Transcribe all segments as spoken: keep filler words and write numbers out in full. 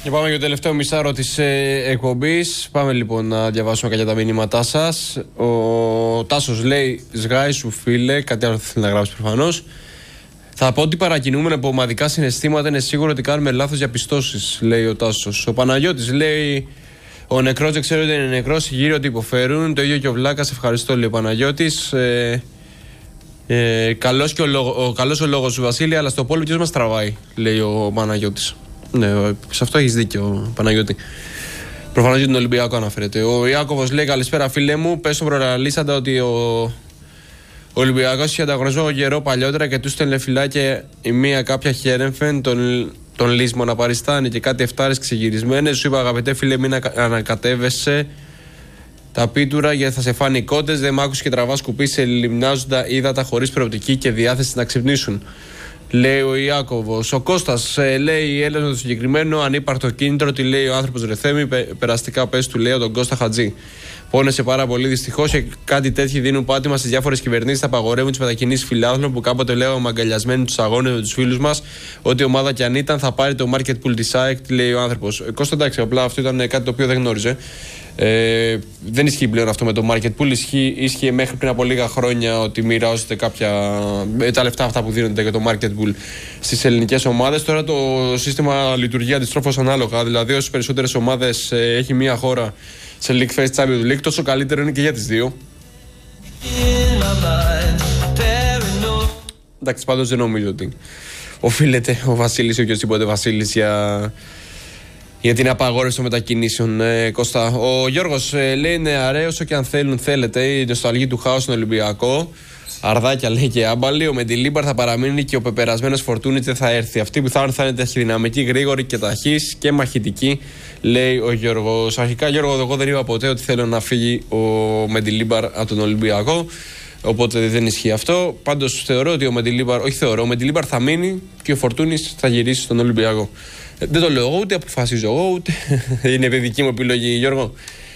Και πάμε για το τελευταίο μισάρο της ε, εκπομπής. Πάμε λοιπόν να διαβάσουμε κάποια τα μηνύματά σας. Ο Τάσος λέει: Σγάι σου φίλε, κάτι άλλο θέλει να γράψει προφανώς. Θα πω ότι παρακινούμενα από ομαδικά συναισθήματα είναι σίγουρο ότι κάνουμε λάθος διαπιστώσεις, λέει ο Τάσος. Ο Παναγιώτης λέει: Ο νεκρός δεν ξέρει ότι είναι νεκρός, γύρω ότι υποφέρουν. Το ίδιο και ο Βλάκας, ευχαριστώ, λέει ο Παναγιώτης. Ε, ε, καλός, και ο, λόγο, ο, καλός ο λόγος σου, Βασίλη, αλλά στο πόλο ποιος μας τραβάει, λέει ο Παναγιώτης. Ναι, σε αυτό έχεις δίκιο, Παναγιώτη. Προφανώς για τον Ολυμπιακό αναφέρεται. Ο Ιάκωβος λέει: Καλησπέρα, φίλε μου. Πες στον προλαλήσαντα ότι ο, ο Ολυμπιακός είχε ανταγωνισμό καιρό παλιότερα και του στέλνε φυλάκια η μία κάποια χέρεμφεν, τον, τον Λίσμο να παριστάνει και κάτι εφτάρες ξεγυρισμένες. Σου είπα, αγαπητέ φίλε, μην ανακατεύεσαι τα πίτουρα γιατί θα σε φάνε οι κότες. Δεν μ' άκουσε και τραβά σκουπί σε λιμνάζοντα ύδατα χωρίς προοπτική και διάθεση να ξυπνήσουν. Λέει ο Ιάκωβος. Ο Κώστας ε, λέει: Έλεος με το συγκεκριμένο ανύπαρκτο κίνητρο. Τι λέει ο άνθρωπος Ρεθέμη, πε, περαστικά πες του, λέει τον Κώστα Χατζή. Πόνεσε πάρα πολύ δυστυχώς και κάτι τέτοιοι δίνουν πάτημα στις διάφορες κυβερνήσεις. Θα απαγορεύουν τις μετακινήσεις φιλάθλων που κάποτε λέγαμε αγκαλιασμένοι τους αγώνες με τους φίλους μας. Ό,τι ομάδα κι αν ήταν θα πάρει το market pool της ΑΕΚ, λέει ο άνθρωπος. Ε, Κώστα, εντάξει, απλά αυτό ήταν κάτι το οποίο δεν γνώριζε. Ε, δεν ισχύει πλέον αυτό με το market pool. Ισχύει, ίσχυε μέχρι πριν από λίγα χρόνια ότι μοιράζονται κάποια, τα λεφτά αυτά που δίνονται για το market pool στις ελληνικές ομάδες. Τώρα το σύστημα λειτουργεί αντιστρόφως ανάλογα. Δηλαδή, όσες περισσότερες ομάδες ε, έχει μία χώρα σε League Face Champions League, τόσο καλύτερο είναι και για τις δύο. Εντάξει, πάντως δεν νομίζω ότι οφείλεται ο Βασίλης ή οποιοσδήποτε Βασίλης για. Για την απαγόρευση των μετακινήσεων, ε, Κώστα. Ο Γιώργος ε, λέει: Νεαρέ, όσο και αν θέλουν, θέλετε. Η νοσταλγία του χάους στον Ολυμπιακό. Αρδάκια λέει και άμπαλοι. Ο Μεντιλίμπαρ θα παραμείνει και ο πεπερασμένος Φορτούνης δεν θα έρθει. Αυτοί που θα έρθουν θα είναι ταχυδυναμικοί, γρήγοροι και ταχείς και μαχητικοί, λέει ο Γιώργος. Αρχικά, Γιώργο, εγώ δεν είπα ποτέ ότι θέλω να φύγει ο Μεντιλίμπαρ από τον Ολυμπιακό. Οπότε δεν ισχύει αυτό. Πάντως θεωρώ ότι ο Μεντιλίμπαρ, όχι θεωρώ, ο Μεντιλίμπαρ θα μείνει και ο Φορτούνης θα γυρίσει στον Ολυμπιακό. Δεν το λέω εγώ, ούτε αποφασίζω εγώ, ούτε είναι δική μου επιλογή, Γιώργο.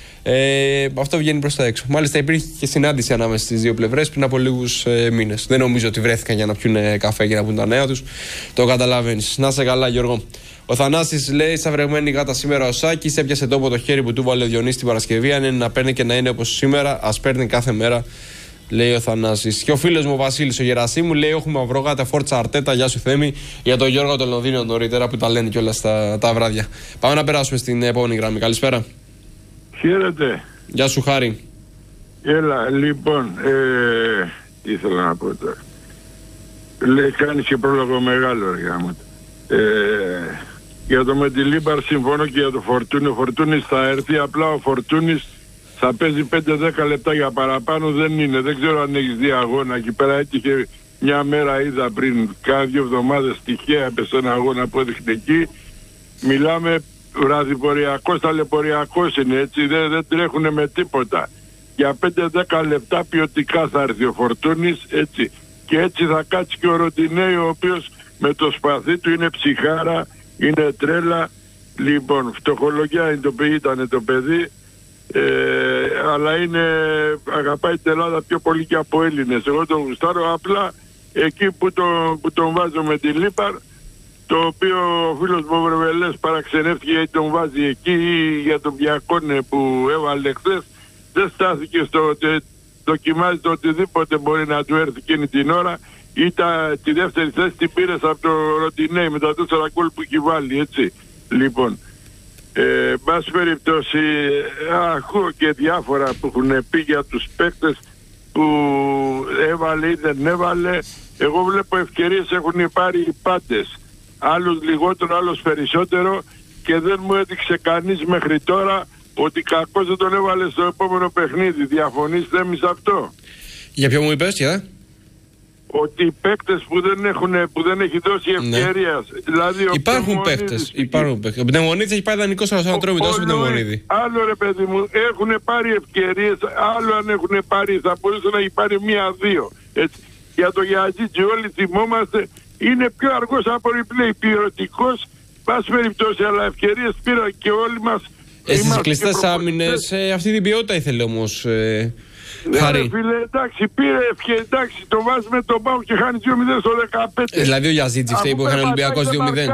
Ε, αυτό βγαίνει προς τα έξω. Μάλιστα υπήρχε και συνάντηση ανάμεσα στις δύο πλευρές πριν από λίγους ε, μήνες. Δεν νομίζω ότι βρέθηκαν για να πιούν καφέ και να πούν τα νέα τους. Το καταλαβαίνεις. Να σε καλά, Γιώργο. Ο Θανάσης λέει: Σαν βρεγμένη γάτα σήμερα ο Σάκης έπιασε τόπο το χέρι που του βάλε ο Διονύσης την Παρασκευή. Αν είναι να παίρνει και να είναι όπως σήμερα, ας παίρνει κάθε μέρα, λέει ο Θανάσης. Και ο φίλος μου ο Βασίλης ο Γερασίμου λέει: Έχουμε αυρόγατα Φόρτσα Αρτέτα. Γεια σου, Θέμη. Για τον Γιώργο τον Λονδίνο νωρίτερα που τα λένε κιόλας τα, τα βράδια. Πάμε να περάσουμε στην επόμενη γραμμή. Καλησπέρα. Χαίρετε. Γεια σου, Χάρη. Έλα, λοιπόν, ε, τι ήθελα να πω τώρα. Λέει, κάνεις και πρόλογο μεγάλο, αργά μου. Ε, για το Μεντιλίμπαρ συμφωνώ και για το Φορτούνη. Ο Φορτούνης θα έρθει, απλά ο Φορτούνης θα παίζει πέντε δέκα λεπτά για παραπάνω, δεν είναι. Δεν ξέρω αν έχεις δει αγώνα. Εκεί πέρα έτυχε μια μέρα, είδα πριν κάνα δύο εβδομάδες τυχαία έπεσε ένα αγώνα που έδειχνε εκεί. Μιλάμε βραδιποριακός, ταλαιπωριακός είναι, έτσι, δεν, δεν τρέχουνε με τίποτα. Για πέντε δέκα λεπτά ποιοτικά θα έρθει ο Φορτούνης, έτσι. Και έτσι θα κάτσει και ο Ροντινέη, ο οποίος με το σπαθί του είναι ψυχάρα, είναι τρέλα. Λοιπόν, φτωχολογιά είναι το παιδί, ήταν το παιδί. Ε, αλλά είναι, αγαπάει την Ελλάδα πιο πολύ και από Έλληνες. Εγώ τον γουστάρω, απλά εκεί που, το, που τον βάζω με τη Λίπαρ, το οποίο ο φίλος μου ο Βρεβελές παραξενεύτηκε γιατί τον βάζει εκεί, για τον Μπιακόνε που έβαλε χθες, δεν στάθηκε στο ότι δοκιμάζει το οτιδήποτε μπορεί να του έρθει εκείνη την ώρα, ή τα, τη δεύτερη θέση την πήρες από το Ροντινέι με τα τέσσερα γκολ που έχει βάλει, έτσι. Λοιπόν, Ε, μπας περιπτώσει, ακούω και διάφορα που έχουν πει για τους παίκτες που έβαλε ή δεν έβαλε. Εγώ βλέπω ευκαιρίες έχουν πάρει οι πάντες, άλλους λιγότερο, άλλους περισσότερο, και δεν μου έδειξε κανείς μέχρι τώρα ότι κακώς δεν τον έβαλε στο επόμενο παιχνίδι. Διαφωνείς, Θέμη, σε αυτό? Για ποιο μου είπες, για? Ότι οι παίκτες που δεν, έχουν, που δεν έχει δώσει ευκαιρία. Ναι. Δηλαδή, υπάρχουν παίκτες. Υπάρχουν παίκτες. Ο Πνευμονίδης έχει πάει δανεικό στον Ατρόμητο, τόσο Πνευμονίδη. Άλλο, ρε παιδί μου, έχουν πάρει ευκαιρίες. Άλλο αν έχουν πάρει, θα μπορούσε να έχει πάρει μία-δύο. Για το Γιατζίτζι όλοι θυμόμαστε, είναι πιο αργός από replay, ποιοτικός. Πάση περιπτώσει, αλλά ευκαιρίες πήραν και όλοι μας Ε, στις κλειστές άμυνες ε, αυτή την ποιότητα ήθελε όμως. Ε, ναι, Χάρη. Ρε, φίλε, εντάξει, πήρε ευχέ, εντάξει, το βάζει με τον Πάο και χάνει δύο μηδέν στο δεκαπέντε. Ε, δηλαδή ο Γιαζίτζι φταίει που είχαν Ολυμπιακός δύο μηδέν.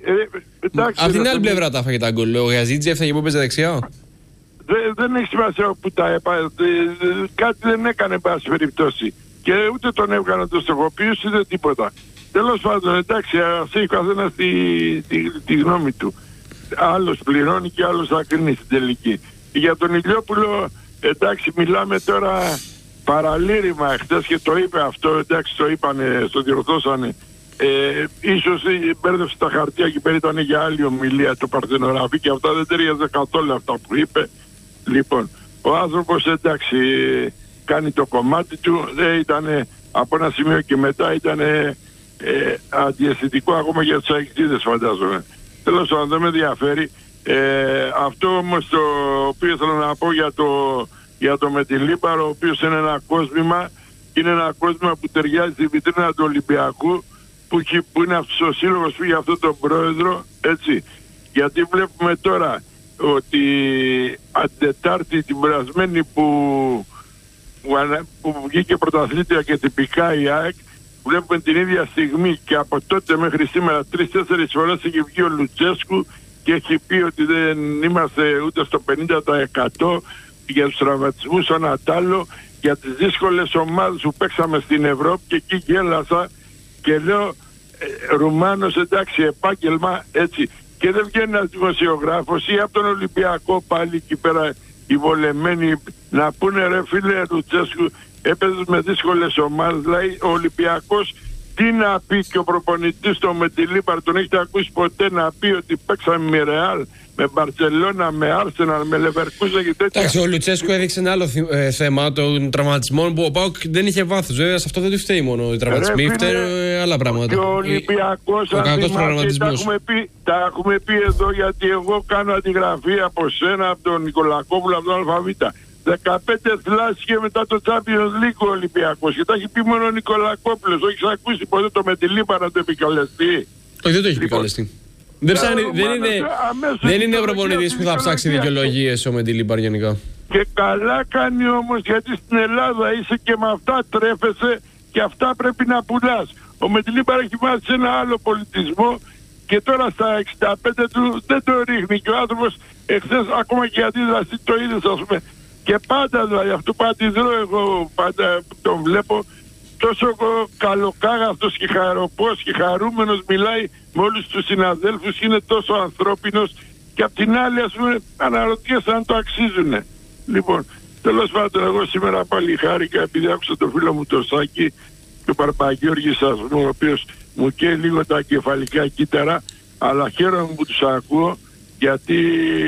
Απ' την άλλη πλευρά τα έφαγε τα γκολ. Ο Γιαζίτζι έφταγε που έπαιζε δεξιά. Δεν, δεν έχει σημασία που τα έπα, κάτι δεν έκανε εν πάση περιπτώσει. Και ούτε τον έβγαλε το στοχοποιούς ούτε τίποτα. Τέλος πάντων, εντάξει, ας έχει ο καθένας τη, τη, τη γνώμη του. Άλλος πληρώνει και άλλος θα κρίνει στην τελική. Για τον Ηλιόπουλο, εντάξει, μιλάμε τώρα παραλήρημα χτες και το είπε αυτό, εντάξει, το είπανε, το διορθώσανε. Ε, ίσως μπέρδευσε τα χαρτιά και πέρα ήταν για άλλη ομιλία το Παρθενογραφή και αυτά δεν ταιριάζε καθόλου αυτά που είπε. Λοιπόν, ο άνθρωπος, εντάξει, κάνει το κομμάτι του, δεν ήταν από ένα σημείο και μετά ήταν ε, αντιαισθητικό ακόμα για τους αεκτήδες, φαντάζομαι. Τέλος πάντων, δεν με ενδιαφέρει. Ε, αυτό όμως το οποίο θέλω να πω για το, για το με τη Λίμπαρο, ο οποίος είναι ένα κόσμημα, είναι ένα κόσμημα που ταιριάζει στη βιτρίνα του Ολυμπιακού, που, που είναι αυτός ο σύλλογος που για αυτόν τον πρόεδρο, έτσι. Γιατί βλέπουμε τώρα ότι αν Τετάρτη την περασμένη που, που, που βγήκε πρωταθλήτρια και τυπικά η ΑΕΚ, βλέπουμε την ίδια στιγμή και από τότε μέχρι σήμερα τρεις-τέσσερις φορές έχει βγει ο Λουτσέσκου και έχει πει ότι δεν είμαστε ούτε στο πενήντα τοις εκατό για τους τραυματισμούς ανατάλλω, για τις δύσκολες ομάδες που παίξαμε στην Ευρώπη, και εκεί γέλασα και λέω ε, Ρουμάνος, εντάξει, επάγγελμα, έτσι. Και δεν βγαίνει ένας δημοσιογράφος ή από τον Ολυμπιακό πάλι εκεί πέρα οι βολεμένοι να πούνε ρε φίλε Λουτσέσκου, έπαιζε με δύσκολες ομάδες. Δηλαδή ο Ολυμπιακός τι να πει, και ο προπονητής του με τη Λίμπαρ τον έχετε ακούσει ποτέ να πει ότι παίξαμε με Ρεάλ, με Μπαρσελόνα, με Άρσεναλ, με Λεβερκούζα και τέτοια. Εντάξει, ο Λουτσέσκου έδειξε ένα άλλο ε, θέμα των τραυματισμών που ο ΠΑΟΚ δεν είχε βάθος. Βέβαια, σε αυτό δεν του φταίει μόνο οι τραυματισμοί, φταίει ε, άλλα πράγματα. Και ο Ολυμπιακός, αν θυμάστε, τα έχουμε, πει, τα έχουμε πει εδώ, γιατί εγώ κάνω αντιγραφή από σένα, από τον Νικολακόπουλο, από τον Αλφαβήτα. δεκαπέντε θλάσεις και μετά το Champions League ο Ολυμπιακός. Και τα έχει πει μόνο ο Νικολακόπουλος. Όχι, έχεις ακούσει ποτέ το με τη Λίμπα να το επικαλεστεί? Όχι, δεν το έχει επικαλεστεί. Δεν, ψάχνει, δεν είναι, δεν είναι ο προπονητής που θα ψάξει δικαιολογίες ο Μεντιλίμπαρ γενικά. Και καλά κάνει όμως, γιατί στην Ελλάδα είσαι και με αυτά τρέφεσαι και αυτά πρέπει να πουλάς. Ο Μεντιλίμπαρ έχει μάθει σε ένα άλλο πολιτισμό και τώρα στα εξήντα πέντε του δεν το ρίχνει. Και ο άνθρωπος εχθές ακόμα και η αντίδραση το είδες, ας πούμε. Και πάντα δηλαδή, αυτό πάντα δω εγώ, πάντα τον βλέπω, τόσο καλοκάγαυτος και χαροπός και χαρούμενος μιλάει με όλους τους συναδέλφους, είναι τόσο ανθρώπινος, και απ' την άλλη ας πούμε αναρωτιέσαι αν το αξίζουνε. Λοιπόν, τέλος πάντων, εγώ σήμερα πάλι χάρηκα επειδή άκουσα το φίλο μου το Σάκη και ο Παρπαγιώργης, ας πούμε, ο οποίος μου καίει λίγο τα κεφαλικά κύτταρα, αλλά χαίρομαι που τους ακούω, γιατί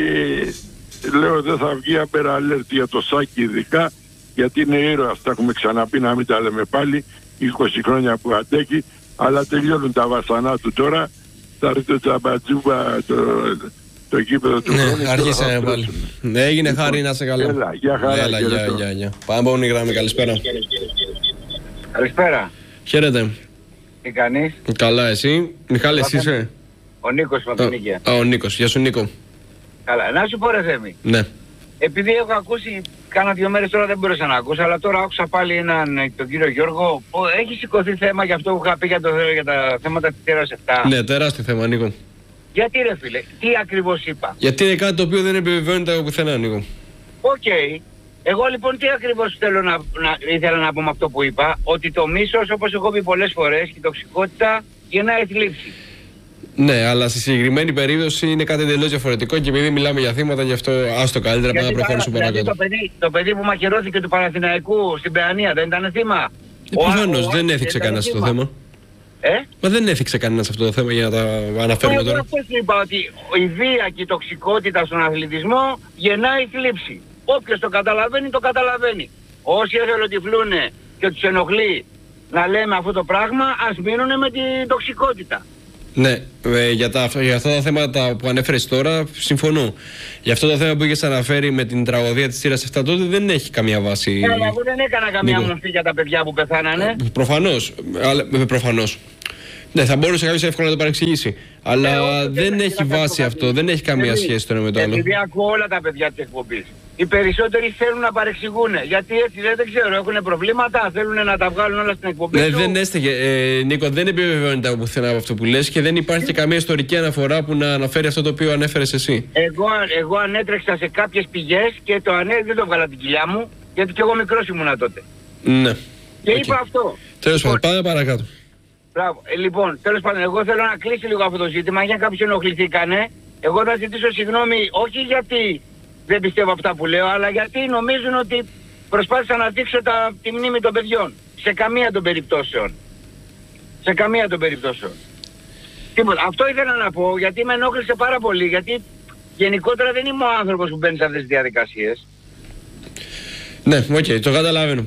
λέω δεν θα βγει απεραλέρτη για το Σάκη ειδικά, γιατί είναι ήρωας, τα έχουμε ξαναπεί, να μην τα λέμε πάλι, είκοσι χρόνια που αντέχει, αλλά τελειώνουν τα βασανά του τώρα, θα έρθει το τσαμπατζούμπα, το, το γήπεδο του χρόνου. Ναι, άρχισε πάλι. Ναι, έγινε, λοιπόν, Χάρη, να σε καλά. Έλα, για χαρά. Έλα, γεια, γεια, γεια. Πάμε από γράμμη, καλησπέρα. Καλησπέρα. Χαίρετε. Τι κάνεις? Καλά, εσύ. Μιχάλη, εσύ είσαι? Ο Νίκος από την Ήγαια. Α, ο Νίκος. Γεια σου, Νίκο. Καλά, να σου πω ρε Θέμη. Ναι. Επειδή έχω ακούσει, κάνα δύο μέρες τώρα δεν μπορούσα να ακούσω, αλλά τώρα άκουσα πάλι έναν, τον κύριο Γιώργο. Έχει σηκωθεί θέμα για αυτό που είχα πει για, το, για τα θέματα της τέρας επτά. Ναι, τεράστιο θέμα, Νίκο. Γιατί ρε φίλε, τι ακριβώς είπα? Γιατί είναι κάτι το οποίο δεν επιβεβαιώνεται από πουθενά, Νίκο. Οκ. Okay. Εγώ λοιπόν τι ακριβώς θέλω να, να, ήθελα να πω με αυτό που είπα? Ότι το μίσος, όπως έχω πει πολλές φορές, και η τοξικότητα γεννάει θλίψη. Ναι, αλλά στη συγκεκριμένη περίπτωση είναι κάτι εντελώς διαφορετικό, και επειδή μιλάμε για θύματα, γι' αυτό άστο καλύτερα para να προχωρήσουμε παρακάτω. Δηλαδή το παιδί, το παιδί που μαχαιρώθηκε του Παναθηναϊκού στην Παιανία δεν ήταν θύμα? Ε, προφανώς δεν έθιξε κανένας αυτό το θέμα. Ε? Μα δεν έθιξε κανένας αυτό το θέμα για να τα αναφέρουμε τώρα. Εγώ αυτό είπα, ότι η βία και η τοξικότητα στον αθλητισμό γεννάει θλίψη. Όποιος το καταλαβαίνει, το καταλαβαίνει. Όσοι εθελοτυφλούνε και τους ενοχλεί να λέμε αυτό το πράγμα, ας μείνουνε με την τοξικότητα. Ναι, ε, για, τα, για αυτά τα θέματα που ανέφερες τώρα, συμφωνώ. Για αυτό το θέμα που είχες αναφέρει με την τραγωδία της θύρας επτά, τότε δεν έχει καμία βάση. Ναι, εγώ δεν έκανα καμία μορφή για τα παιδιά που πεθάνανε. Προφανώς, αλλά, προφανώς. Ναι, θα μπορούσε κάποιος εύκολα να το παρεξηγήσει. Αλλά ε, δεν, δεν έχει βάση αυτό, αυτό, δεν έχει καμία σχέση το ένα με το άλλο. Επειδή ακούω όλα τα παιδιά της εκπομπής. Οι περισσότεροι θέλουν να παρεξηγούν. Γιατί έτσι δεν, δεν ξέρω, έχουν προβλήματα, θέλουν να τα βγάλουν όλα στην εκπομπή. Ναι, του. δεν έστεγε. Ε, Νίκο, δεν επιβεβαιώνεται από πουθενά από αυτό που λες και δεν υπάρχει και καμία ιστορική αναφορά που να αναφέρει αυτό το οποίο ανέφερες εσύ. Εγώ, εγώ ανέτρεξα σε κάποιες πηγές και το ανέ, δεν το βγάλα την κοιλιά μου, γιατί και εγώ μικρός ήμουνα τότε. Ναι. Και okay. είπα αυτό. Τέλος πάντων, πάμε παρακάτω. Μπράβο. Ε, λοιπόν, τέλος πάντων, εγώ θέλω να κλείσει λίγο αυτό το ζήτημα. Για κάποιους ενοχληθήκανε. Εγώ θα ζητήσω συγγνώμη, όχι γιατί δεν πιστεύω αυτά που λέω, αλλά γιατί νομίζουν ότι προσπάθησα να δείξω τα, τη μνήμη των παιδιών. Σε καμία των περιπτώσεων. Σε καμία των περιπτώσεων. Τίποτα. Αυτό ήθελα να πω, γιατί με ενόχλησε πάρα πολύ. Γιατί γενικότερα δεν είμαι ο άνθρωπος που μπαίνει σε αυτές τις διαδικασίες. Ναι, οκ, okay, το καταλαβαίνω.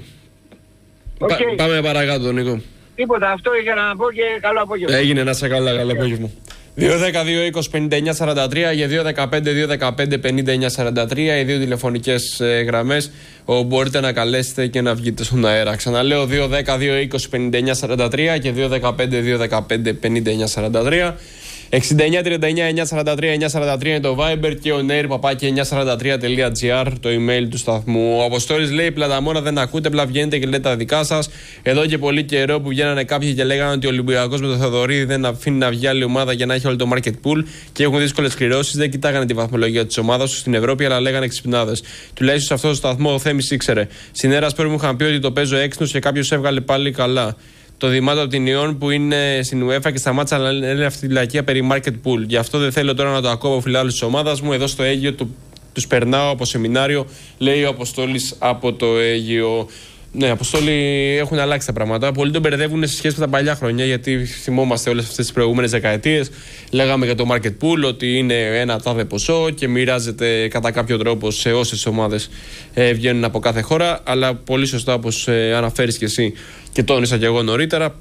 Okay. Πα, πάμε παρακάτω, Νίκο. Τίποτα, αυτό ήθελα να πω και καλό απόγευμα. Έγινε, να σε καλά, καλό απόγευμα. δύο δέκα δύο είκοσι πενήντα εννιά σαράντα τρία για δύο δεκαπέντε δύο δεκαπέντε πενήντα εννιά σαράντα τρία οι δύο τηλεφωνικές ε, γραμμές όπου μπορείτε να καλέσετε και να βγείτε στον αέρα. Ξαναλέω δύο δέκα δύο είκοσι πενήντα εννιά σαράντα τρία και δύο δεκαπέντε δύο δεκαπέντε πενήντα εννιά σαράντα τρία. εξήντα εννιά τριάντα εννιά εννιακόσια σαράντα τρία εννιακόσια σαράντα τρία είναι το Viber και ο Nair παπάκι εννιακόσια σαράντα τρία τελεία τζι άρ το email του σταθμού. Ο Αποστόλης λέει: Πλαταμόνα δεν ακούτε, απλά βγαίνετε και λέτε τα δικά σας. Εδώ και πολύ καιρό που βγαίνανε κάποιοι και λέγανε ότι ο Ολυμπιακός με το Θεοδωρίδη δεν αφήνει να βγει άλλη ομάδα για να έχει όλο το market pool και έχουν δύσκολες κληρώσεις. Δεν κοιτάγανε τη βαθμολογία της ομάδας του στην Ευρώπη, αλλά λέγανε ξυπνάδες. Τουλάχιστον σε αυτό το σταθμό ο Θέμης ήξερε. Συνέρας πριν μου είχαν πει ότι το παίζω έξυπνος και κάποιος έβγαλε πάλι καλά. Το δημάτο από την Ιόν που είναι στην UEFA και σταμάτησα να λένε αυτή τη λακία περί market pool. Γι' αυτό δεν θέλω τώρα να το ακούω από φιλάδους της ομάδας μου. Εδώ στο Αίγυο του, τους περνάω από σεμινάριο, λέει ο Αποστόλης από το Αίγυο. Ναι, Αποστόλη, έχουν αλλάξει τα πράγματα. Πολλοί τον μπερδεύουν σε σχέση με τα παλιά χρόνια, γιατί θυμόμαστε όλες αυτές τις προηγούμενες δεκαετίες. Λέγαμε για το market pool ότι είναι ένα τάδε ποσό και μοιράζεται κατά κάποιο τρόπο σε όσες ομάδες ε, βγαίνουν από κάθε χώρα. Αλλά πολύ σωστά, όπως ε, αναφέρεις και εσύ και τόνισα και εγώ νωρίτερα,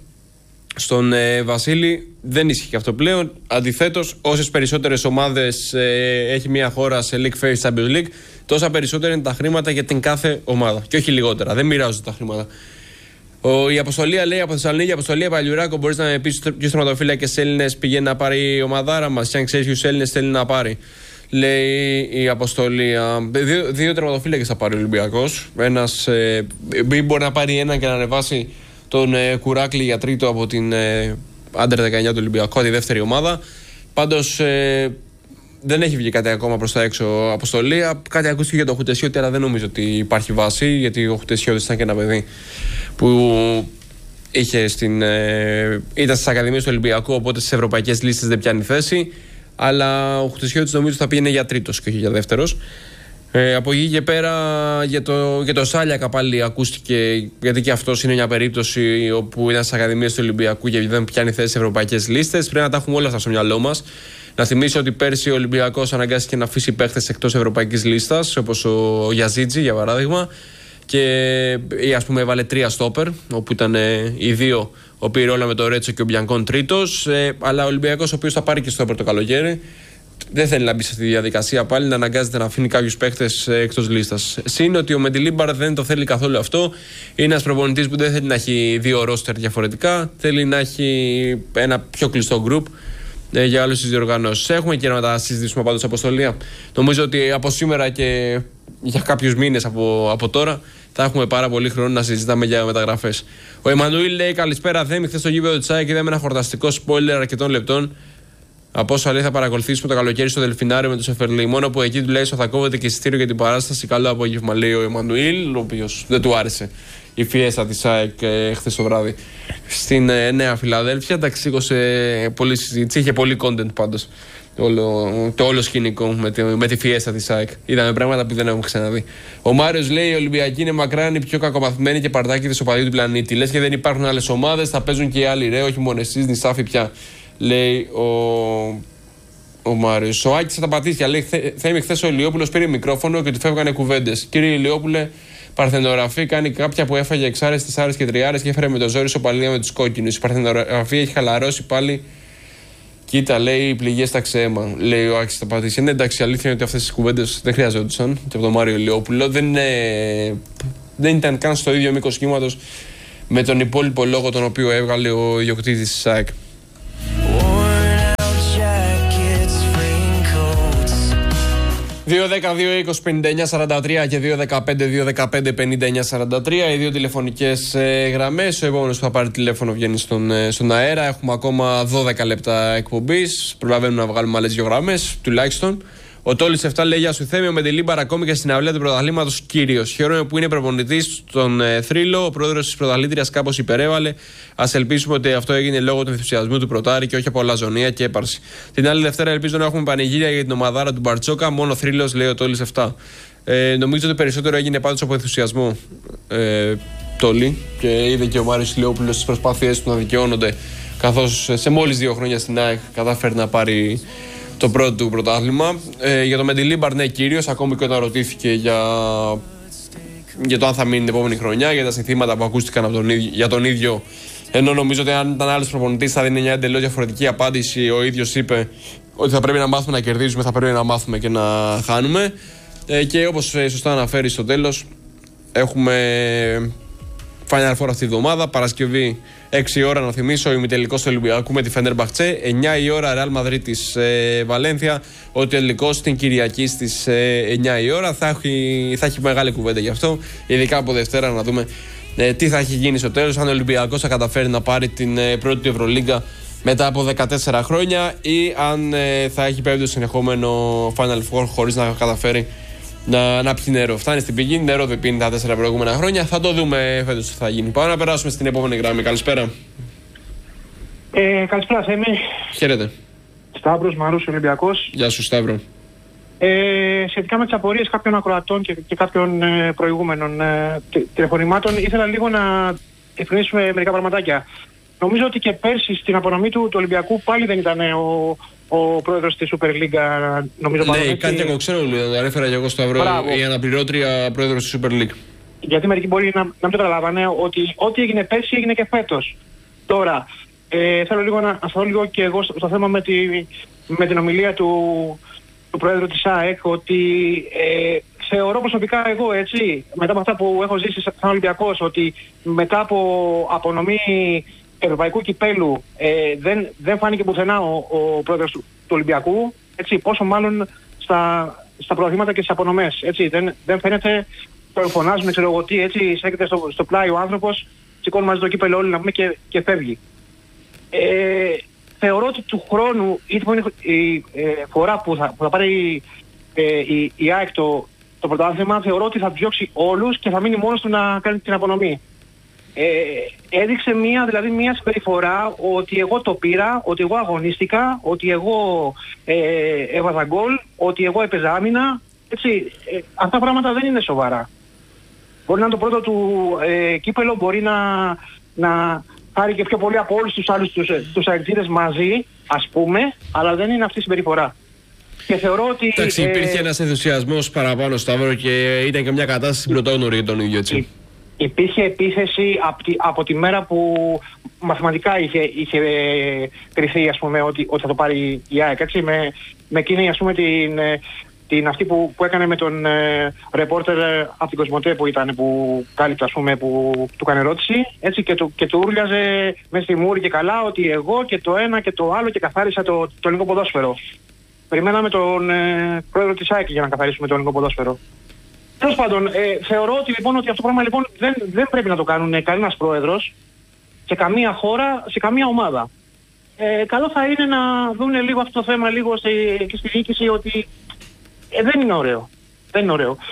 στον ε, Βασίλη δεν ισχύει και αυτό πλέον. Αντιθέτως, όσες περισσότερες ομάδες ε, έχει μια χώρα σε League Face Champions League, τόσα περισσότερα είναι τα χρήματα για την κάθε ομάδα. Και όχι λιγότερα. Δεν μοιράζονται τα χρήματα. Ο, η Αποστολία λέει από Θεσσαλονίκη: η Αποστολία Παλιουράκο, μπορείς να με πεις ποιους τερματοφύλακες Έλληνες πηγαίνει να πάρει η ομαδάρα μας, και αν ξέρεις ποιους Έλληνες θέλει να πάρει. Λέει η Αποστολία. Δύο, δύο τερματοφύλακες θα πάρει ο Ολυμπιακός. Ένας ε, μπορεί να πάρει έναν και να ανεβάσει τον ε, Κουράκλη για τρίτο από την ε, Άντερ δεκαεννιά του Ολυμπιακού, τη δεύτερη ομάδα. Πάντως ε, δεν έχει βγει κάτι ακόμα προς τα έξω Αποστολία. Κάτι ακούστηκε για το Χουτεσιώτη, αλλά δεν νομίζω ότι υπάρχει βάση, γιατί ο Χουτεσιώτης ήταν και ένα παιδί που είχε στην, ε, ήταν στις Ακαδημίες του Ολυμπιακού, οπότε στις ευρωπαϊκές λίστες δεν πιάνει θέση. Αλλά ο Χουτεσιώτης νομίζω θα πήγαινε για τρίτος και όχι για δεύτερος. Ε, από εκεί και πέρα για το, για το Σάλιακα πάλι ακούστηκε, γιατί και αυτός είναι μια περίπτωση όπου ήταν στις Ακαδημίες του Ολυμπιακού και δεν πιάνει θέση σε ευρωπαϊκές λίστες. Πρέπει να τα έχουμε όλα αυτά στο μυαλό μας. Να θυμίσω ότι πέρσι ο Ολυμπιακός αναγκάστηκε να αφήσει παίχτες εκτός ευρωπαϊκής λίστας, όπως ο Γιαζίτζι για παράδειγμα, και ας πούμε έβαλε τρία στόπερ, όπου ήταν ε, οι δύο, ο Πιρόλα με το Ρέτσο και ο Μπιανκόν τρίτος. Ε, αλλά ο Ολυμπιακός, ο οποίος θα πάρει και στόπερ το καλοκαίρι, δεν θέλει να μπει σε αυτή τη διαδικασία πάλι, να αναγκάζεται να αφήνει κάποιους παίχτες εκτός λίστας. Συν ότι ο Μεντιλίμπαρ δεν το θέλει καθόλου αυτό. Είναι ένας προπονητής που δεν θέλει να έχει δύο ρόστερ διαφορετικά. Θέλει να έχει ένα πιο κλειστό γκρουπ ε, για άλλες τις διοργανώσεις. Έχουμε και να τα συζητήσουμε πάντως, Αποστολία. Νομίζω ότι από σήμερα και για κάποιους μήνες από, από τώρα θα έχουμε πάρα πολύ χρόνο να συζητάμε για μεταγραφές. Ο Εμμανουήλ λέει: καλησπέρα, Θέμη. Χθες στο γήπεδο της ΑΕΚ είδαμε ένα χορταστικό spoiler αρκετών λεπτών. Από όσο λέει θα παρακολουθήσουμε το καλοκαίρι στο Δελφινάριο με το Σεφερλί. Μόνο που εκεί τουλάχιστον θα κόβεται και εισιτήριο για την παράσταση. Καλό απόγευμα, λέει ο Εμμανουήλ, ο οποίος δεν του άρεσε η φιέστα της ΑΕΚ ε, χθες το βράδυ στην ε, Νέα Φιλαδέλφια. Εντάξει, σήκωσε πολύ συζήτηση, είχε πολύ content πάντως όλο, το όλο σκηνικό με τη, με τη φιέστα της ΑΕΚ. Είδαμε πράγματα που δεν έχουμε ξαναδεί. Ο Μάριος λέει: οι Ολυμπιακοί είναι μακράν οι πιο κακομαθημένοι και παρτάκιδες οπαδοί του πλανήτη. Λες και δεν υπάρχουν άλλες ομάδες, θα παίζουν και οι άλλοι, ρε, όχι μόνο εσείς, νησάφι πια. Λέει ο, ο Μάριος. Ο Άκης θα τα πατήσει. Λέει: Θέμη, χθες ο Ηλιόπουλος πήρε μικρόφωνο και του φεύγανε κουβέντες. Κύριε Ηλιόπουλε, παρθενογραφή κάνει κάποια που έφαγε εξάρες, τεσσάρες και τριάρες και έφερε με το ζόρι σοπαλία με τους κόκκινους. Η παρθενογραφή έχει χαλαρώσει πάλι. Κοίτα, λέει, πληγές στα ξέμα. Λέει ο Άκης θα τα πατήσει. Είναι εντάξει, αλήθεια είναι ότι αυτές τις κουβέντες δεν χρειαζόντουσαν. Και από τον Μάριο Ηλιόπουλο δεν, είναι, δεν ήταν καν στο ίδιο μήκος κύματος με τον υπόλοιπο λόγο τον οποίο έβγαλε ο ιδιοκτήτης της ΣΑΕΚ. δύο δέκα δύο είκοσι πενήντα εννιά σαράντα τρία και δύο δεκαπέντε δύο δεκαπέντε πενήντα εννιά σαράντα τρία, οι δύο τηλεφωνικές ε, γραμμές. Ο επόμενος που θα πάρει τηλέφωνο βγαίνει στον, ε, στον αέρα. Έχουμε ακόμα δώδεκα λεπτά εκπομπής. Προλαβαίνουμε να βγάλουμε άλλες δύο γραμμές τουλάχιστον. Ο Τόλης επτά λέει: Γεια σου Θέμη, ο Μεντελίμπαρ ακόμη και στην αυλία του πρωταθλήματος κύριος. Χαίρομαι που είναι προπονητής στον ε, θρύλο. Ο πρόεδρος της πρωταθλήτριας κάπως υπερέβαλε. Ας ελπίσουμε ότι αυτό έγινε λόγω του ενθουσιασμού του πρωτάρι και όχι από λαζονία και έπαρση. Την άλλη Δευτέρα ελπίζω να έχουμε πανηγύρια για την ομαδάρα του Μπαρτσόκα. Μόνο θρύλος, λέει ο Τόλης επτά. Ε, νομίζω ότι περισσότερο έγινε πάντως από ενθουσιασμό. Ε, Τόλη. Και είδε και ο Μάριος Ηλιόπουλος στις προσπάθειές του να δικαιώνονται. Καθώς σε μόλις δύο χρόνια στην ΑΕΚ κατάφερε να πάρει το πρώτο του πρωτάθλημα. Ε, για το Μεντιλίμπαρ, ναι, κύριος, ακόμη και όταν ρωτήθηκε για, για το αν θα μείνει την επόμενη χρονιά, για τα συνθήματα που ακούστηκαν από τον ίδιο, για τον ίδιο. Ενώ νομίζω ότι αν ήταν άλλος προπονητής θα δίνει μια εντελώς διαφορετική απάντηση. Ο ίδιος είπε ότι θα πρέπει να μάθουμε να κερδίζουμε, θα πρέπει να μάθουμε και να χάνουμε. Ε, και όπως σωστά αναφέρει στο τέλος, έχουμε Final Four αυτή τη βδομάδα. Παρασκευή έξι η ώρα, να θυμίσω, ημιτελικός του Ολυμπιακού με τη Φενέρμπαχτσε. εννιά η ώρα Ρεάλ Μαδρίτης ε, Βαλένθια. Ο τελικός την Κυριακή στις ε, εννιά η ώρα. Θα έχει, θα έχει μεγάλη κουβέντα γι' αυτό. Ειδικά από Δευτέρα να δούμε ε, τι θα έχει γίνει στο τέλος. Αν ο Ολυμπιακός θα καταφέρει να πάρει την ε, πρώτη Ευρωλίγκα μετά από δεκατέσσερα χρόνια ή αν ε, θα έχει πέμπτο συνεχόμενο Final Four χωρίς να καταφέρει να, να πιει νερό. Φτάνει στην πηγή, νερό δεν πίνει τα τέσσερα προηγούμενα χρόνια. Θα το δούμε φέτος τι θα γίνει. Πάμε να περάσουμε στην επόμενη γραμμή. Καλησπέρα. Ε, καλησπέρα, Θέμη. Χαίρετε. Σταύρος Μαρούς, Ολυμπιακός. Γεια σου, Σταύρο. Ε, σχετικά με τις απορίες κάποιων ακροατών και, και κάποιων ε, προηγούμενων ε, τηλεφωνημάτων, ήθελα λίγο να διευκρινίσουμε μερικά πραγματάκια. Νομίζω ότι και πέρσι στην απονομή του, του Ολυμπιακού πάλι δεν ήταν ο, ο πρόεδρος της Super League. Νομίζω ναι, κάτι και... εγώ ξέρω, ανέφερα και εγώ στο Ευρώ, η αναπληρώτρια πρόεδρος της Super League. Γιατί μερικοί μπορεί να, να μην το καταλάβανε ότι ό,τι έγινε πέρσι έγινε και φέτος. Τώρα, ε, θέλω λίγο να ασχοληθώ λίγο και εγώ στο, στο θέμα με, τη, με την ομιλία του, του πρόεδρου της ΑΕΚ, ότι ε, θεωρώ προσωπικά εγώ, έτσι, μετά από αυτά που έχω ζήσει σαν Ολυμπιακός, ότι μετά από απονομή Ευρωπαϊκού Κυπέλου ε, δεν, δεν φάνηκε πουθενά ο, ο πρόεδρος του, του Ολυμπιακού, έτσι, πόσο μάλλον στα, στα πρωταθλήματα και στις απονομές. Έτσι, δεν, δεν φαίνεται, το φωνάζουμε, ξέρω εγώ τι, έτσι, στέκεται στο, στο πλάι ο άνθρωπος, σηκώνει μαζί το κύπελο όλοι να πούμε και, και φεύγει. Ε, θεωρώ ότι του χρόνου η, η, η ε, φορά που θα, που θα πάρει ε, η, η ΑΕΚ το, το πρωτάθλημα, θεωρώ ότι θα διώξει όλους και θα μείνει μόνος του να κάνει την απονομή. Ε, έδειξε μια, δηλαδή μια συμπεριφορά ότι εγώ το πήρα, ότι εγώ αγωνίστηκα, ότι εγώ ε, έβαζα γκολ, ότι εγώ έπαιζα άμυνα. Έτσι, ε, αυτά τα πράγματα δεν είναι σοβαρά. Μπορεί να είναι το πρώτο του ε, κύπελο, μπορεί να, να πάρει και πιο πολύ από όλους τους άλλους τους, τους αεξίδες μαζί, ας πούμε, αλλά δεν είναι αυτή η συμπεριφορά. Και θεωρώ ότι... Εντάξει, υπήρχε ε, ένας ενθουσιασμός παραπάνω, Σταύρο, και ήταν και μια κατάσταση πρωτόγνωρη για τον ίδιο, έτσι. Υπήρχε επίθεση από τη, από τη μέρα που μαθηματικά είχε, είχε κριθεί, ας πούμε, ότι, ότι θα το πάρει η ΑΕΚ, έτσι, με, με εκείνη, ας πούμε, την, την αυτή που, που έκανε με τον ε, ρεπόρτερ από την Κοσμοτέ που ήταν, που κάλυπτε, ας πούμε, που του έκανε ερώτηση, έτσι, και του, και του ούρλιαζε μέσα στη μούρη και καλά ότι εγώ και το ένα και το άλλο και καθάρισα το, το ελληνικό ποδόσφαιρο. Περιμέναμε τον ε, πρόεδρο της ΑΕΚ για να καθαρίσουμε το ελληνικό ποδόσφαιρο. Τέλος πάντων, ε, θεωρώ ότι, λοιπόν, ότι αυτό το πράγμα λοιπόν, δεν, δεν πρέπει να το κάνουν κανένας πρόεδρος σε καμία χώρα, σε καμία ομάδα. Ε, καλό θα είναι να δουν λίγο αυτό το θέμα λίγο στη, και στη διοίκηση ότι ε, δεν είναι ωραίο. Δεν είναι ωραίο.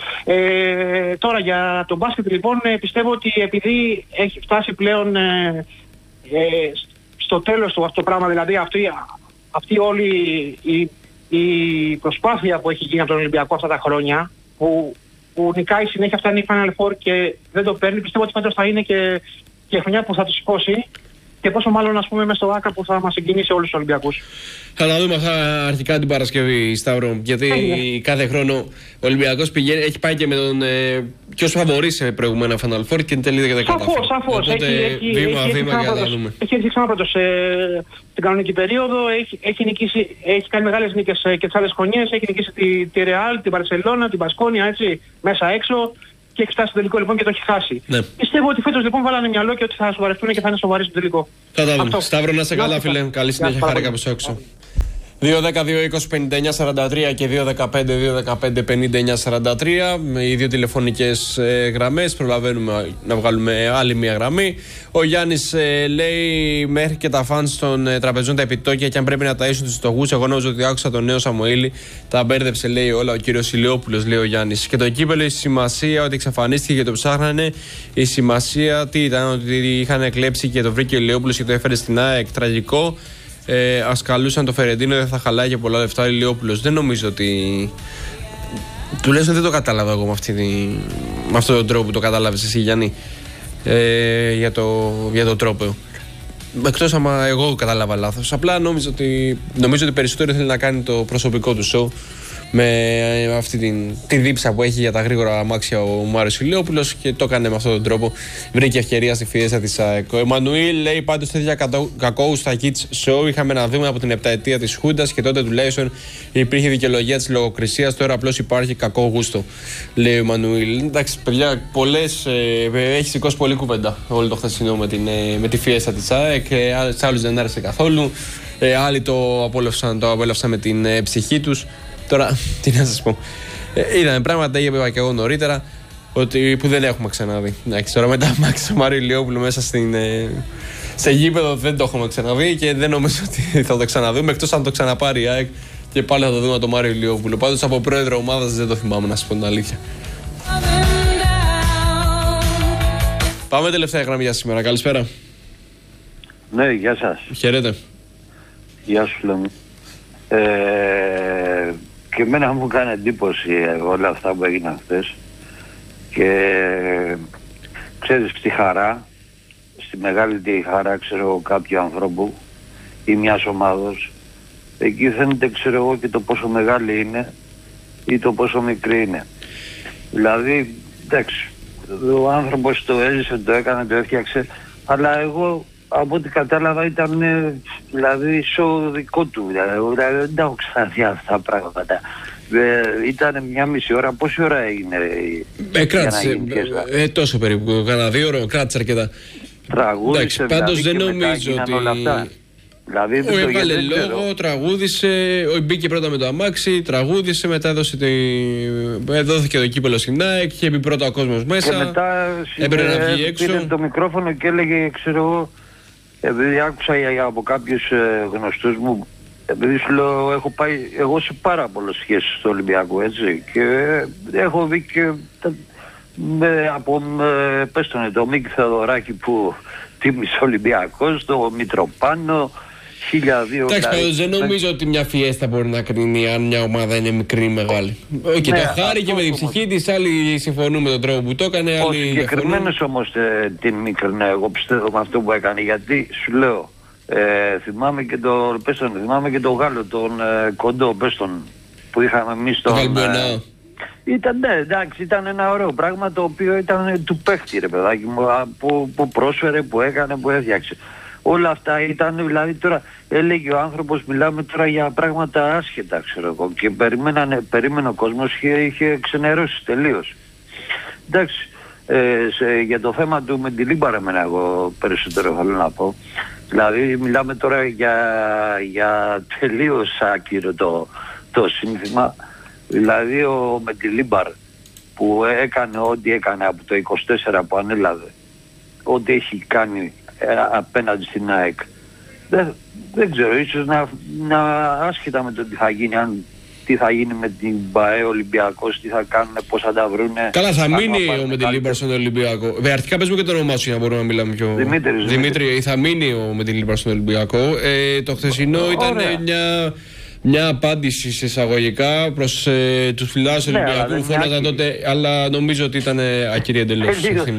Ε, τώρα για τον μπάσκετ λοιπόν ε, πιστεύω ότι επειδή έχει φτάσει πλέον ε, ε, στο τέλος του αυτό το πράγμα, δηλαδή αυτή, αυτή όλη η, η προσπάθεια που έχει γίνει από τον Ολυμπιακό αυτά τα χρόνια, που που νικάει συνέχεια, φτάνει η Final Four και δεν το παίρνει. Πιστεύω ότι φέτος θα είναι και, και χρονιά που θα του σηκώσει και πόσο μάλλον, ας πούμε, μες στο ΆΚΑ που θα μας συγκινήσει όλους τους Ολυμπιακούς. Θα τα δούμε αυτά αρχικά την Παρασκευή, Σταύρο. Γιατί Έγινε. κάθε χρόνο ο Ολυμπιακός πηγαίνει, έχει πάει και με τον ε, ποιος φαβορεί σε προηγούμενα Final Four και εν τέλει δεν καταφέρει. Σαφώς, σαφώς. Οπότε έχει, βήμα-βήμα για να τα δούμε. Έχει έρθει ξανά πρώτος ε, στην κανονική περίοδο, έχει, έχει, νικήσει, έχει κάνει μεγάλες νίκες ε, και τις άλλες χρονιές, έχει νικήσει τη, τη Real, την Μπαρσελόνα, την Μπασκόνια, έτσι, μέσα έξω. Και έχει φτάσει στο τελικό λοιπόν και το έχει χάσει. Ναι. Πιστεύω ότι φέτος λοιπόν βάλανε μυαλό και ότι θα σοβαρευτούν και θα είναι σοβαροί στο τελικό. Θα τα δούμε. Σταύρο, να είσαι καλά, φίλε. Καλή συνέχεια, χάρηκα που σ' άκουσα. δύο δέκα δύο είκοσι πενήντα εννιά σαράντα τρία και δύο δεκαπέντε δύο δεκαπέντε πενήντα εννιά σαράντα τρία με οι δύο τηλεφωνικές ε, γραμμές. Προλαβαίνουμε να βγάλουμε άλλη μία γραμμή. Ο Γιάννης ε, λέει μέχρι και τα φανς των ε, τραπεζών τα επιτόκια και αν πρέπει να ταΐσουν τους φτωχούς. Εγώ νόμιζα ότι άκουσα τον νέο Σαμουήλη. Τα μπέρδεψε, λέει όλα ο κύριος Ηλιόπουλος, λέει ο Γιάννης. Και το κύπελο, η σημασία ότι εξαφανίστηκε και το ψάχνανε. Η σημασία τι ήταν, ότι είχαν κλέψει και το βρήκε ο Ηλιόπουλος και το έφερε στην ΑΕΚ. Τραγικό. Ε, ας καλούσαν το Φερεντίνο, δεν θα χαλάει και πολλά λεφτά ο Ηλιόπουλος. Δεν νομίζω ότι. Τουλάχιστον δεν το κατάλαβα εγώ με, αυτή τη... με αυτόν τον τρόπο που το κατάλαβες εσύ, Γιάννη. Ε, για, το... για τον τρόπο. Εκτός άμα εγώ κατάλαβα λάθος. Απλά νόμιζα ότι... νομίζω ότι περισσότερο θέλει να κάνει το προσωπικό του show με αυτή την, τη δίψα που έχει για τα γρήγορα αμάξια ο Μάριος Ηλιόπουλος και το έκανε με αυτόν τον τρόπο. Βρήκε ευκαιρία στη Φιέστα της ΑΕΚ. Ο Εμμανουήλ λέει πάντως τέτοια κακόου στα Kids Show είχαμε να δούμε από την επταετία της Χούντας και τότε τουλάχιστον υπήρχε δικαιολογία της λογοκρισίας. Τώρα απλώς υπάρχει κακό γούστο, λέει ο Εμμανουήλ. Εντάξει, παιδιά, πολλές. Ε, έχει σηκώσει πολλή κουβέντα όλο το χθεσινό με, την, ε, με τη Φιέστα της ΑΕΚ. Ε, σε άλλους δεν άρεσε καθόλου. Ε, άλλοι το απόλαυσαν, το απόλαυσαν με την ε, ψυχή τους. Τώρα, τι να σας πω. Ε, είδαμε πράγματα, είπα και εγώ νωρίτερα, ότι, που δεν έχουμε ξαναδεί. Εντάξει, τώρα μετά Μάξι Μάριο Ηλιόπουλο μέσα στην, ε, σε γήπεδο δεν το έχουμε ξαναδεί και δεν νομίζω ότι θα το ξαναδούμε. Εκτός αν το ξαναπάρει η ΑΕΚ και πάλι θα το δούμε το Μάριο Ηλιόπουλο. Πάντως από πρόεδρο ομάδας δεν το θυμάμαι, να σας πω την αλήθεια. Πάμε τελευταία γραμμή για σήμερα. Καλησπέρα. Ναι, γεια σας. Χαίρετε. Γεια σου, Λέμε. Ε, και εμένα μου κάνει εντύπωση όλα αυτά που έγιναν χθες και ξέρεις στη χαρά, στη μεγάλη τη χαρά ξέρω κάποιου ανθρώπου ή μιας ομάδος, εκεί φαίνεται ξέρω εγώ και το πόσο μεγάλη είναι ή το πόσο μικρή είναι. Δηλαδή εντάξει, ο άνθρωπος το έζησε, το έκανε, το έφτιαξε, αλλά εγώ από ό,τι κατάλαβα ήταν δηλαδή σοου δικό του, δηλαδή δεν τα έχω ξαναδεί αυτά τα πράγματα. Ε, ήταν μια μισή ώρα, πόση ώρα έγινε ε, κράτησε, ε, ε, τόσο περίπου, κάνα δύο ώρα, κράτησε αρκετά. Τραγούδισε, πάντως δηλαδή, δεν νομίζω ότι... όλα αυτά. Δηλαδή, ο έβαλε λόγο, τραγούδισε, ο μπήκε πρώτα με το αμάξι, τραγούδισε, μετά έδωσε τη... δόθηκε το κύπελο στην ΑΕΚ, είχε μπει πρώτα ο κόσμος μέσα, και μετά έπρεπε να βγει έξω. Πήρε το μικρόφωνο και έλεγε, ξέρω εγώ, επειδή άκουσα από κάποιους ε, γνωστούς μου, επειδή σου λέω έχω πάει εγώ σε πάρα πολλές σχέσεις στο Ολυμπιακό, έτσι, και ε, έχω δει και τα, με, από με, πες τον, το Μίκη Θεοδωράκη που τίμησε Ολυμπιακός, το Μητροπάνο, χίλια δύο. Εντάξει, πάντως δεν νομίζω ότι μια Φιέστα μπορεί να κρίνει αν μια ομάδα είναι μικρή ή μεγάλη. Και ναι, το χάρη και με την ψυχή της, άλλοι συμφωνούν με τον τρόπο που το έκανε. Ο συγκεκριμένος όμως ε, την μικρνά, εγώ πιστεύω με αυτό που έκανε, γιατί σου λέω, ε, θυμάμαι και το, πες τον, θυμάμαι και τον Γάλλο, τον ε, Κοντό, πες τον, που είχαμε εμείς τον... Ε, ήταν, ναι, εντάξει, ήταν ένα ωραίο πράγμα το οποίο ήταν του παίχτη, ρε παιδάκι μου, που, που πρόσφερε, που έκανε, που έφτιαξε. Όλα αυτά ήταν, δηλαδή τώρα έλεγε ο άνθρωπος, μιλάμε τώρα για πράγματα άσχετα, ξέρω εγώ, και περίμενε ο κόσμος και είχε ξενερώσει τελείως. Εντάξει, ε, σε, για το θέμα του με τη Λίμπαρα εμένα εγώ περισσότερο θέλω να πω. Δηλαδή μιλάμε τώρα για, για τελείως άκυρο το, το σύνθημα. Δηλαδή ο Μεντιλίμπαρ που έκανε ό,τι έκανε από το είκοσι τέσσερα που ανέλαβε, ό,τι έχει κάνει ε, απέναντι στην ΑΕΚ, δεν, δεν ξέρω, ίσως να, να άσχετα με το τι θα γίνει, αν, τι θα γίνει με την ΠΑΕ Ολυμπιακός, τι θα κάνουν, πώς θα τα βρούνε. Καλά, θα μείνει ο Μεντιλίμπαρ στον Ολυμπιακό. Αρχικά πες μου και το όνομά σου για να μπορούμε να μιλάμε πιο... Δημήτρης. Δημήτρη, θα μείνει ο Μεντιλίμπαρ στον Ολυμπιακό. Ε, το χθεσινό oh, ήταν ωραία. μια... Μια απάντηση σε εισαγωγικά προς ε, τους φιλάδες του Ολυμπιακού που φώναζαν τότε, αλλά νομίζω ότι ήταν ακυρία εντελώς.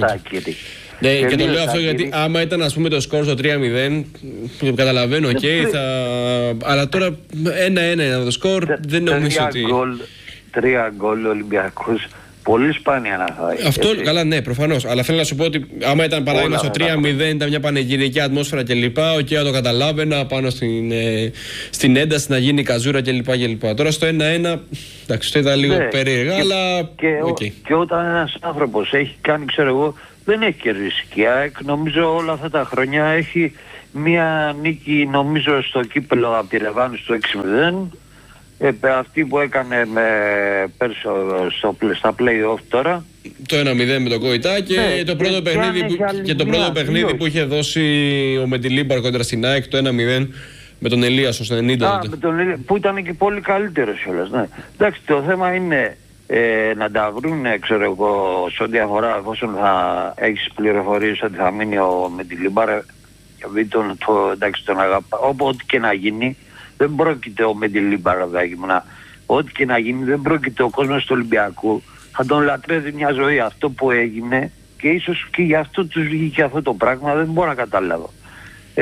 Ναι, και, και το λέω αυτό γιατί άμα ήταν ας πούμε το σκορ στο τρία μηδέν, καταλαβαίνω, οκ, okay, θα... αλλά τώρα ένα ένα είναι το σκορ, δεν νομίζω ότι... Τρία γκολ Ολυμπιακός. Πολύ σπάνια να φάει. Αυτό έτσι. Καλά, ναι, προφανώς. Αλλά θέλω να σου πω ότι άμα ήταν παράδειγμα στο τρία μηδέν, ήταν μια πανηγυρική ατμόσφαιρα κλπ. Οκ, okay, το καταλάβαινα πάνω στην, ε, στην ένταση να γίνει καζούρα κλπ. κλπ. Τώρα στο ένα ένα, εντάξει, το ήταν λίγο ναι, περίεργα, και, αλλά. Και, okay. και όταν ένας άνθρωπος έχει κάνει, ξέρω εγώ, δεν έχει κερδίσει και ΑΕΚ, νομίζω όλα αυτά τα χρόνια έχει, μία νίκη νομίζω στο κύπελο από τη Ρεβάνη στο έξι μηδέν. Ε, αυτή που έκανε με πέρσι στο, στα play-off τώρα. Το ένα μηδέν με τον Κοϊτά και, ναι, το πρώτο, και, παιχνίδι, που, και το πρώτο παιχνίδι που είχε δώσει ο Μεντιλίμπαρ κόντρα στην ΑΕΚ, το ένα μηδέν με τον Ελία στο ενενήντα. Α, με τον Ελία, που ήταν και πολύ καλύτερος κιόλας, ναι. Εντάξει, το θέμα είναι ε, να τα βρουν, ξέρω εγώ, σε ό,τι αφορά, εφόσον θα έχεις πληροφορίες ότι θα μείνει ο Μεντιλίμπαρ, τον, το, εντάξει, τον αγαπά, ό,τι και να γίνει. Δεν πρόκειται ο Μεντιλίμπαρ, να ό,τι και να γίνει, δεν πρόκειται ο κόσμος του Ολυμπιακού. Θα τον λατρεύει μια ζωή αυτό που έγινε και ίσως και γι' αυτό τους βγήκε αυτό το πράγμα, δεν μπορώ να καταλάβω. Ε,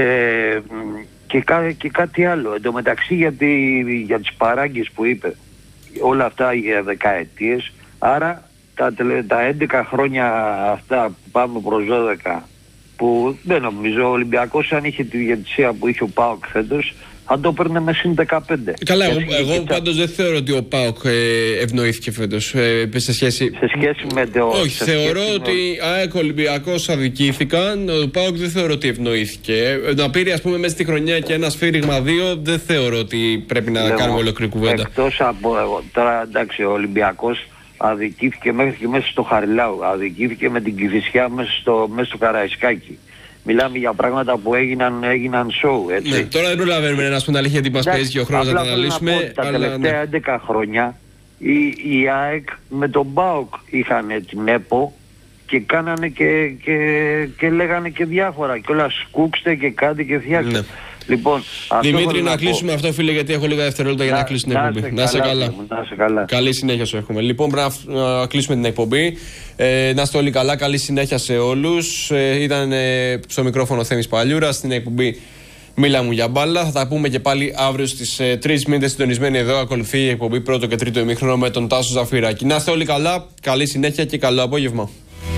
και, κά, και κάτι άλλο, εν τω μεταξύ για, τη, για τις παράγκες που είπε, όλα αυτά για δεκαετίες, άρα τα, τα έντεκα χρόνια αυτά που πάμε προς δώδεκα, που δεν νομίζω ο Ολυμπιακός αν είχε τη διαιτησία που είχε ο ΠΑΟΚ φέτος, αν το παίρνε με συν δεκαπέντε. Καλά, εγώ, εγώ πάντως δεν θεωρώ ότι ο ΠΑΟΚ ε, ευνοήθηκε φέτος ε, σε σχέση... Σε σχέση με το... Όχι, θεωρώ ότι οι ΑΕΚ Ολυμπιακός αδικήθηκαν, ο ΠΑΟΚ δεν θεωρώ ότι ευνοήθηκε. Να πήρε ας πούμε μέσα στη χρονιά και ένα σφύριγμα δύο, δεν θεωρώ ότι πρέπει να Λέω, κάνουμε ολόκληρη κουβέντα. Εκτός από εγώ, τώρα εντάξει ο Ολυμπιακός αδικήθηκε μέχρι και μέσα στο Χαριλάου, αδικήθηκε με την Κηφισιά μέσα στο, μέσα στο Καραϊσκάκι. Μιλάμε για πράγματα που έγιναν, έγιναν show, έτσι. Ναι, τώρα δεν προλαβαίνουμε να πούμε αλήθεια τι μας παίζει και ο χρόνος να τα αναλύσουμε. Να πω, τα αλλά, τελευταία ναι. έντεκα χρόνια η, η ΑΕΚ με τον ΠΑΟΚ είχαν την ΕΠΟ και κάνανε και, και, και λέγανε και διάφορα. Και όλα σκούξτε και κάτι και φτιάξτε. Ναι. Λοιπόν, Δημήτρη, να, να κλείσουμε αυτό, φίλε, γιατί έχω λίγα δευτερόλεπτα για να, να κλείσει την εκπομπή. Να είσαι καλά. καλά. Καλή συνέχεια σου έχουμε. Λοιπόν, πρέπει να κλείσουμε την εκπομπή. Ε, να είστε όλοι καλά. Καλή συνέχεια σε όλους. Ε, ήταν ε, στο μικρόφωνο Θέμης Παλιούρας, στην εκπομπή Μίλα μου για μπάλα. Θα τα πούμε και πάλι αύριο στις ε, τρεις. Μείνετε συντονισμένοι εδώ. Ακολουθεί η εκπομπή πρώτο και τρίτο ημίχρονο με τον Τάσο Ζαφυράκη. Να είστε όλοι καλά. Καλή συνέχεια και καλό απόγευμα.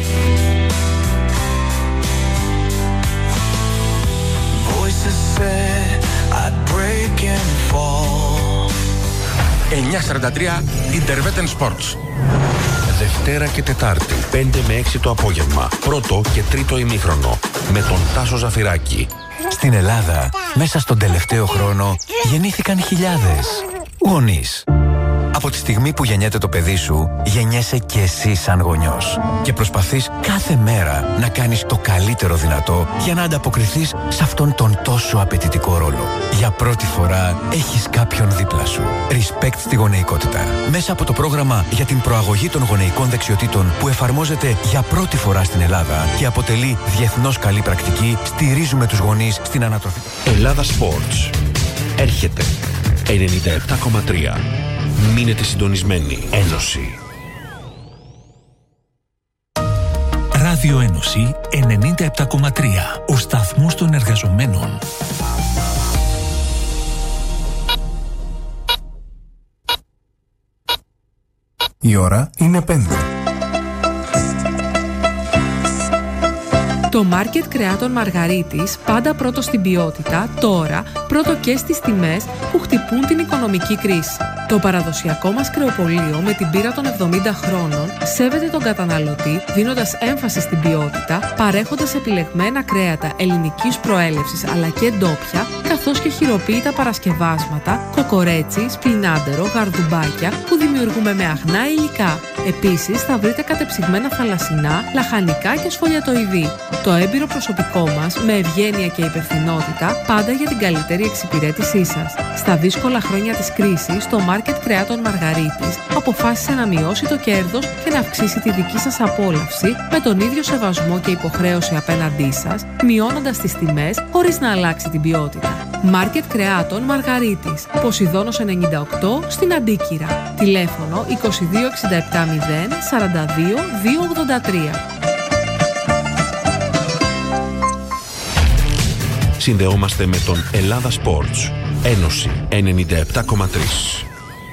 εννιά σαράντα τρία Interveten Sports. Δευτέρα και Τετάρτη, πέντε με έξι το απόγευμα. Πρώτο και τρίτο ημίχρονο. Με τον Τάσο Ζαφυράκη. Στην Ελλάδα, μέσα στον τελευταίο χρόνο, γεννήθηκαν χιλιάδες γονείς. Από τη στιγμή που γεννιέται το παιδί σου, γεννιέσαι και εσύ σαν γονιός. Και προσπαθείς κάθε μέρα να κάνεις το καλύτερο δυνατό για να ανταποκριθείς σε αυτόν τον τόσο απαιτητικό ρόλο. Για πρώτη φορά έχεις κάποιον δίπλα σου. Respect στη γονεϊκότητα. Μέσα από το πρόγραμμα για την προαγωγή των γονεϊκών δεξιοτήτων που εφαρμόζεται για πρώτη φορά στην Ελλάδα και αποτελεί διεθνώς καλή πρακτική, στηρίζουμε τους γονείς στην ανατροφή. Ελλάδα Sports. Έρχεται. ενενήντα επτά κόμμα τρία. Μείνετε συντονισμένοι. Ένωση. Ράδιο Ένωση ενενήντα επτά κόμμα τρία. Ο σταθμός των εργαζομένων. Η ώρα είναι πέντε. Το μάρκετ κρεάτων Μαργαρίτης, πάντα πρώτο στην ποιότητα, τώρα πρώτο και στις τιμές που χτυπούν την οικονομική κρίση. Το παραδοσιακό μας κρεοπωλείο με την πείρα των εβδομήντα χρόνων σέβεται τον καταναλωτή, δίνοντας έμφαση στην ποιότητα, παρέχοντας επιλεγμένα κρέατα ελληνικής προέλευσης αλλά και ντόπια, καθώς και χειροποίητα παρασκευάσματα, κοκορέτσι, σπινάντερο, γαρδουμπάκια που δημιουργούμε με αγνά υλικά. Επίσης θα βρείτε κατεψυγμένα θαλασσινά, λαχανικά και σφολιατοειδή. Το έμπειρο προσωπικό μας, με ευγένεια και υπευθυνότητα, πάντα για την καλύτερη εξυπηρέτησή σας. Στα δύσκολα χρόνια της κρίσης, το μάρκετ κρεάτων Μαργαρίτης αποφάσισε να μειώσει το κέρδος και να αυξήσει τη δική σας απόλαυση με τον ίδιο σεβασμό και υποχρέωση απέναντί σας, μειώνοντας τις τιμές χωρίς να αλλάξει την ποιότητα. Μάρκετ κρεάτων Μαργαρίτης, Ποσειδώνος ενενήντα οκτώ στην Αντίκυρα. Τηλέφωνο είκοσι δύο εξήντα επτά μηδέν σαράντα δύο διακόσια ογδόντα τρία. Συνδεόμαστε με τον Ελλάδα Sports. Ένωση ενενήντα επτά κόμμα τρία.